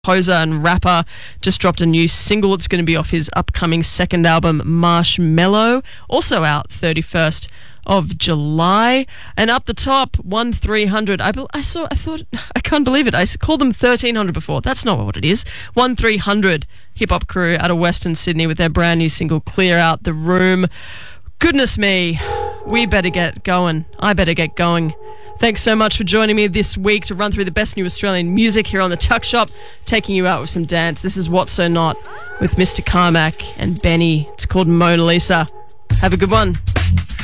composer and rapper, just dropped a new single. It's going to be off his upcoming second album, Marshmello, also out 31st of July. And up the top, 1300. I thought, I can't believe it. I called them 1300 before. That's not what it is. 1300 hip-hop crew out of Western Sydney with their brand new single, Clear Out the Room. Goodness me, we better get going. I better get going. Thanks so much for joining me this week to run through the best new Australian music here on The Tuck Shop, taking you out with some dance. This is What's So Not with Mr. Carmack and Benny. It's called Mona Lisa. Have a good one.